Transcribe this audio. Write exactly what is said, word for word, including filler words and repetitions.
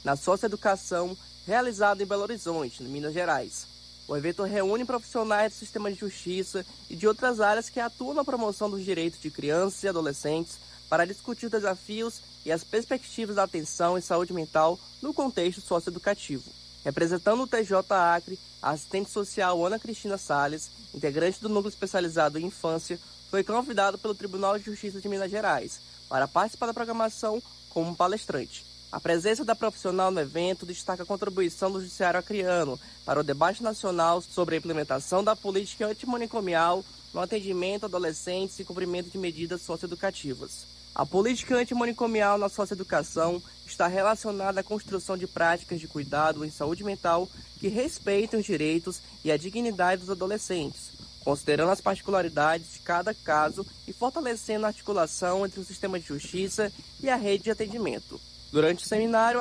na socioeducação, realizado em Belo Horizonte, Minas Gerais. O evento reúne profissionais do sistema de justiça e de outras áreas que atuam na promoção dos direitos de crianças e adolescentes para discutir os desafios e as perspectivas da atenção e saúde mental no contexto socioeducativo. Representando o T J Acre, a assistente social Ana Cristina Salles, integrante do Núcleo Especializado em Infância, foi convidado pelo Tribunal de Justiça de Minas Gerais para participar da programação como palestrante. A presença da profissional no evento destaca a contribuição do Judiciário acreano para o debate nacional sobre a implementação da política antimanicomial no atendimento a adolescentes e cumprimento de medidas socioeducativas. A política antimanicomial na socioeducação está relacionada à construção de práticas de cuidado em saúde mental que respeitem os direitos e a dignidade dos adolescentes, considerando as particularidades de cada caso e fortalecendo a articulação entre o sistema de justiça e a rede de atendimento. Durante o seminário,